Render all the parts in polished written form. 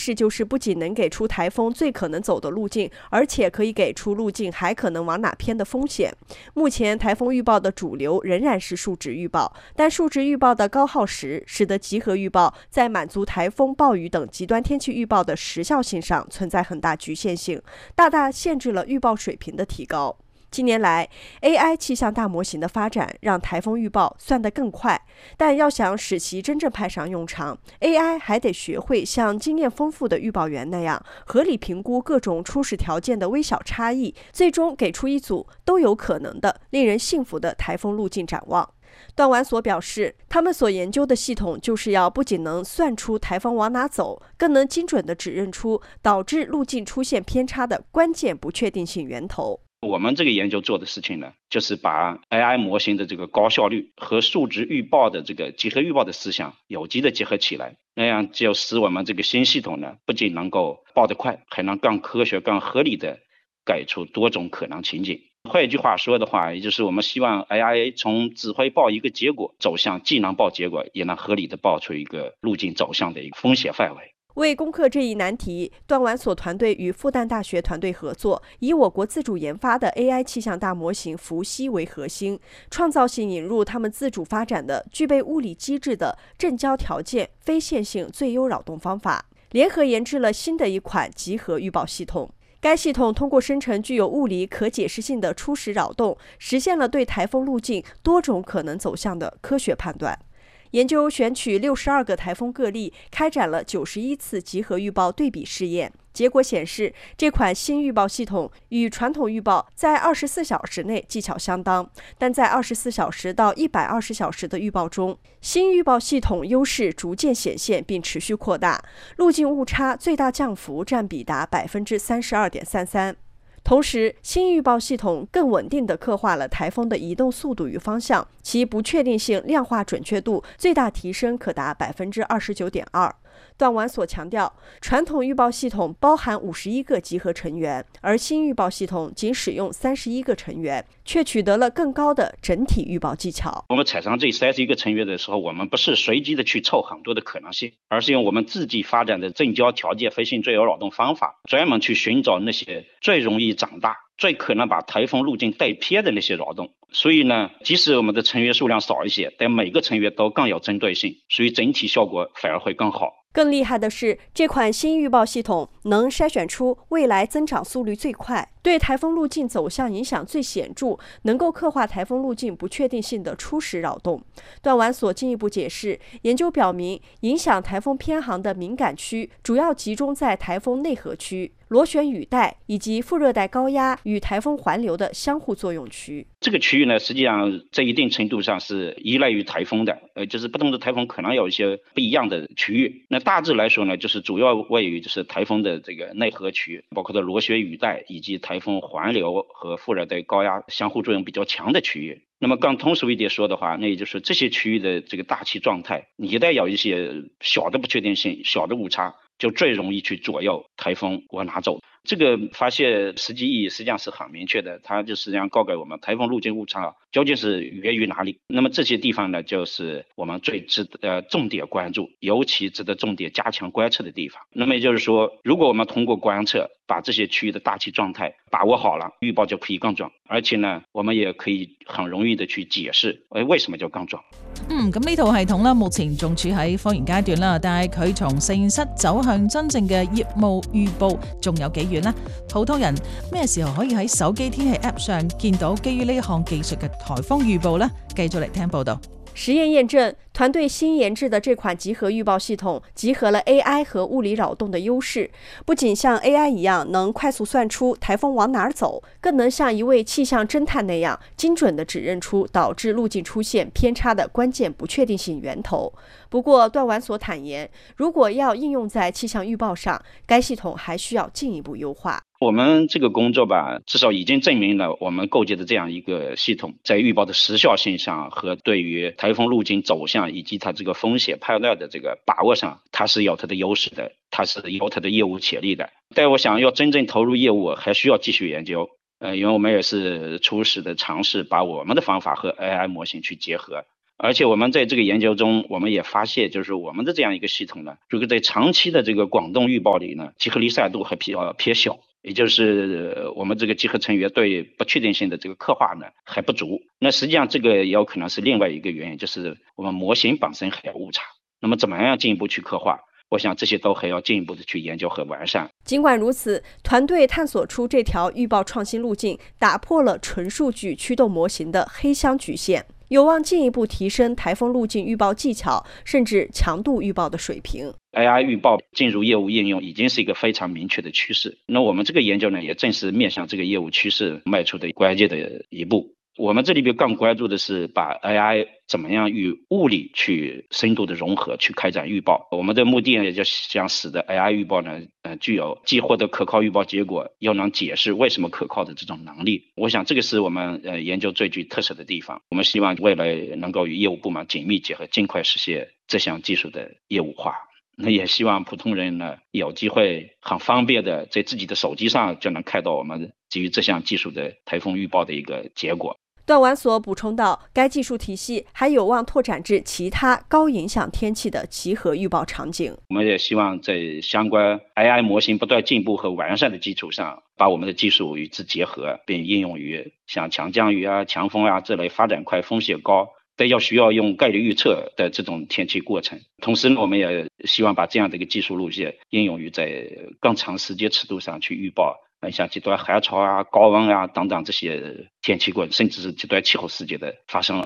势就是不仅能给出台风最可能走的路径，而且可以给出路径还可能往哪偏的风险。目前台风预报的主流仍然是数值预报，但数值预报的高耗时，使得集合预报在满足台风、暴雨等极端天气预报的时效性上存在很大局限性，大大限制了预报水平的提高。近年来 AI 气象大模型的发展让台风预报算得更快，但要想使其真正派上用场， AI 还得学会像经验丰富的预报员那样合理评估各种初始条件的微小差异，最终给出一组都有可能的令人信服的台风路径展望。段完所表示，他们所研究的系统就是要不仅能算出台风往哪走，更能精准地指认出导致路径出现偏差的关键不确定性源头。 我们这个研究做的事情呢，就是把 AI 模型的这个高效率和数值预报的这个集合预报的思想有机的结合起来，那样就使我们这个新系统呢，不仅能够报得快，还能更科学、更合理的给出多种可能情景。换一句话说的话，也就是我们希望 AI 从只会报一个结果走向既能报结果，也能合理的报出一个路径走向的一个风险范围。 为攻克这一难题，段完所团队与复旦大学团队合作，以我国自主研发的 AI 气象大模型伏羲为核心，创造性引入他们自主发展的具备物理机制的正交条件非线性最优扰动方法，联合研制了新的一款集合预报系统。该系统通过生成具有物理可解释性的初始扰动，实现了对台风路径多种可能走向的科学判断。研究选取62个台风个例，开展了91次集合预报对比试验。结果显示，这款新预报系统与传统预报在24小时内技巧相当，但在24小时到120小时的预报中，新预报系统优势逐渐显现并持续扩大，路径误差最大降幅占比达 32.33%。同时，新预报系统更稳定地刻画了台风的移动速度与方向，其不确定性量化准确度最大提升可达 29.2%。段完所强调，传统预报系统包含51个集合成员，而新预报系统仅使用31个成员，却取得了更高的整体预报技巧。 我们采上这31个成员的时候，我们不是随机的去凑很多的可能性，而是用我们自己发展的正交条件非线性最优扰动方法，专门去寻找那些最容易长大、最可能把台风路径带偏的那些扰动。所以呢，即使我们的成员数量少一些，但每个成员都更有针对性，所以整体效果反而会更好。 更厉害的是，这款新预报系统能筛选出未来增长速率最快、对台风路径走向影响最显著、能够刻画台风路径不确定性的初始扰动。段完所进一步解释，研究表明，影响台风偏航的敏感区主要集中在台风内核区、螺旋雨带以及副热带高压与台风环流的相互作用区。 这个区域呢，实际上在一定程度上是依赖于台风的，就是不同的台风可能有一些不一样的区域。那大致来说呢，就是主要位于就是台风的这个内核区，包括的螺旋雨带以及台风环流和副热带高压相互作用比较强的区域。那么更通俗一点说的话，那也就是这些区域的这个大气状态，一旦有一些小的不确定性、小的误差，就最容易去左右台风往哪走。这个发现实际意义实际上是很明确的，它就实际上告诉我们台风路径误差究竟是源于哪里。那么这些地方呢，就是我们最值得重点关注，尤其值得重点加强观测的地方。那么也就是说，如果我们通过观测把这些区域的大气状态把握好了，预报就可以更准，而且呢，我们也可以很容易的去解释为什么就更准。 咁呢套系統啦，目前仲處喺科研階段啦，但係佢從實驗室走向真正嘅業務預報，仲有幾遠呢？普通人咩時候可以喺手機天氣 App 上見到基於呢項技術嘅颱風預報呢？繼續嚟聽報道。 實驗驗證，團隊新研製的這款集合預報系統集合了 AI 和物理擾動的優勢，不僅像 AI 一樣能快速算出颱風往哪兒走，更能像一位氣象偵探那樣精準地指認出導致路徑出現偏差的關鍵不確定性源頭。不過段完所坦言，如果要應用在氣象預報上，該系統還需要進一步優化。 我們這個工作吧，至少已經證明了我們構建的這樣一個系統，在預報的時效性上和對於颱風路徑走向以及它這個風險判斷的這個把握上，它是有它的優勢的，它是有它的業務潛力的。但我想要真正投入業務，還需要繼續研究。因為我們也是初始的嘗試把我們的方法和 AI 模型去結合， 而且我们在这个研究中，我们也发现，就是我们的这样一个系统呢，如果在长期的这个广动预报里呢，集合离散度还比较偏小，也就是我们这个集合成员对不确定性的这个刻画呢还不足。那实际上这个也有可能是另外一个原因，就是我们模型本身还有误差。那么怎么样进一步去刻画？我想这些都还要进一步的去研究和完善。 尽管如此，团队探索出这条预报创新路径，打破了纯数据驱动模型的黑箱局限，有望进一步提升台风路径预报技巧，甚至强度预报的水平。 AI 预报进入业务应用已经是一个非常明确的趋势。那我们这个研究呢，也正是面向这个业务趋势迈出的关键的一步。我们这里边更关注的是把 AI 怎么样与物理去深度的融合，去开展预报。我们的目的呢，也就想使得 AI 预报呢，具有既获得可靠预报结果，又能解释为什么可靠的这种能力。我想这个是我们研究最具特色的地方。我们希望未来能够与业务部门紧密结合，尽快实现这项技术的业务化。那也希望普通人呢有机会很方便的在自己的手机上就能看到我们基于这项技术的台风预报的一个结果。 段完所补充道，该技术体系还有望拓展至其他高影响天气的集合预报场景。 我们也希望在相关 AI 模型不断进步和完善的基础上，把我们的技术与之结合，并应用于像强降雨啊、强风啊这类发展快、风险高但要需要用概率预测的这种天气过程。同时呢，我们也希望把这样的一个技术路线应用于在更长时间尺度上去预报像极端寒潮啊、高温啊等等这些天气过程，甚至是极端气候事件的发生。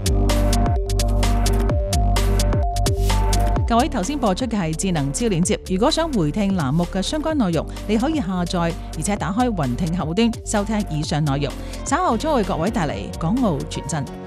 各位，頭先播出嘅係智能招鏈接。如果想回聽欄目嘅相關內容，你可以下載而且打開雲聽客戶端收聽以上內容。稍後將為各位帶嚟港澳傳真。